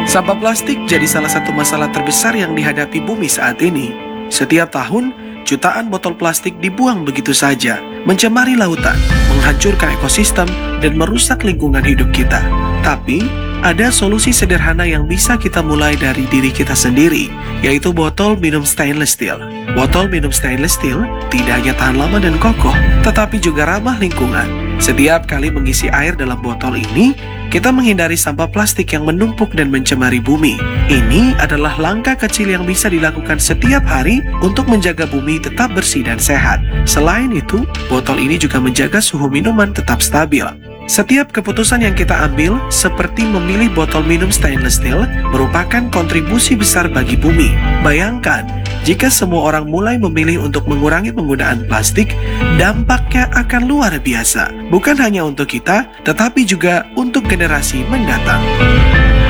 Sampah plastik jadi salah satu masalah terbesar yang dihadapi bumi saat ini. Setiap tahun, jutaan botol plastik dibuang begitu saja, mencemari lautan, menghancurkan ekosistem, dan merusak lingkungan hidup kita. Tapi, ada solusi sederhana yang bisa kita mulai dari diri kita sendiri, yaitu botol minum stainless steel. Botol minum stainless steel tidak hanya tahan lama dan kokoh, tetapi juga ramah lingkungan. Setiap kali mengisi air dalam botol ini, kita menghindari sampah plastik yang menumpuk dan mencemari bumi. Ini adalah langkah kecil yang bisa dilakukan setiap hari untuk menjaga bumi tetap bersih dan sehat. Selain itu, botol ini juga menjaga suhu minuman tetap stabil. Setiap keputusan yang kita ambil, seperti memilih botol minum stainless steel, merupakan kontribusi besar bagi bumi. Bayangkan, jika semua orang mulai memilih untuk mengurangi penggunaan plastik, dampaknya akan luar biasa. Bukan hanya untuk kita, tetapi juga untuk generasi mendatang.